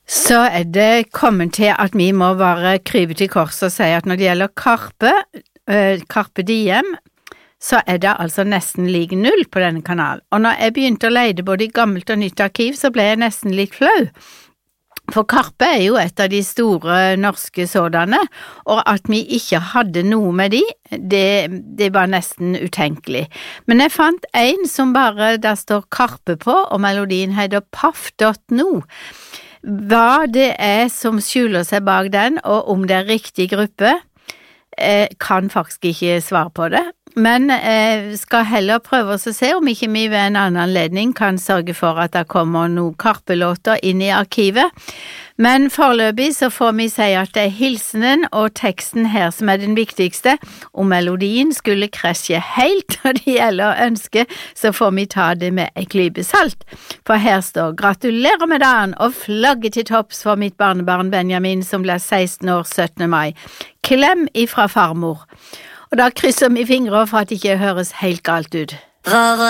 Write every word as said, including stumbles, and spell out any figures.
Så er det kommet til at vi må bare krype til kors og si at når det gjelder Karpe, uh, Carpe Diem, så er det altså nesten lik null på denne kanalen. Og når jeg begynte å lede både i gammelt og nytt arkiv, så ble jeg nesten litt flau. For Karpe er jo et av de store norske sådanne, og at vi ikke hadde noe med de, det, det var nesten utenkelig. Men jeg fant en som bare, der står Karpe på, og melodien heter paff punktum no. Hva det er som skjuler seg bak den, og om det er riktig gruppe, eh, kan faktisk ikke svare på det. Men eh, skal heller prøve oss å se om ikke vi ved en annen anledning kan sørge for at det kommer noen Karpe-låter inn i arkivet. Men foreløpig så får vi si at det er hilsenen og teksten her som er den viktigste. Om melodien skulle krasje helt når det gjelder ønske, så får vi ta det med en klype salt. For her står gratulerer med dagen og flagget til topps for mitt barnebarn Benjamin som ble seksten år syttende mai. Klem ifra farmor. Og da krysser vi fingre for at det ikke høres helt galt ut.